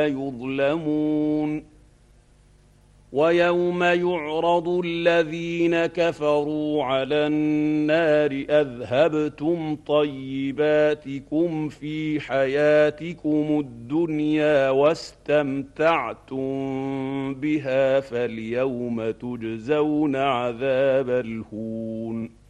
يظلمون ويوم يعرض الذين كفروا على النار أذهبتم طيباتكم في حياتكم الدنيا واستمتعتم بها فاليوم تجزون عذاب الهون